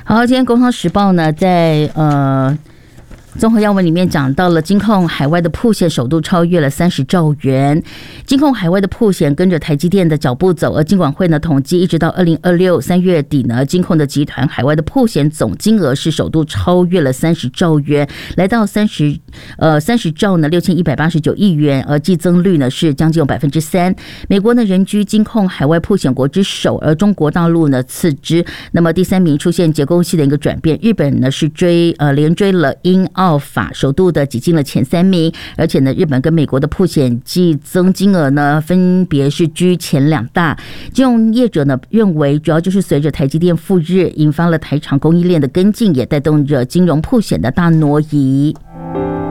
好，今天《工商时报》呢，在综合要闻里面讲到了金控海外的曝险首度超越了30兆元，金控海外的曝险跟着台积电的脚步走，而金管会呢统计，一直到2026 3月底呢，金控的集团海外的曝险总金额是首度超越了30兆元，来到30兆呢6189亿元，而季增率呢是将近有3%。美国呢仍居金控海外曝险国之首，而中国大陆呢次之。那么第3名出现结构性的一个转变，日本呢是连追了英澳法，首度的挤进了前3名，而且呢，日本跟美国的曝险季增金额呢，分别是居前2大。金融业者呢认为，主要就是随着台积电赴日，引发了台厂供应链的跟进，也带动着金融曝险的大挪移。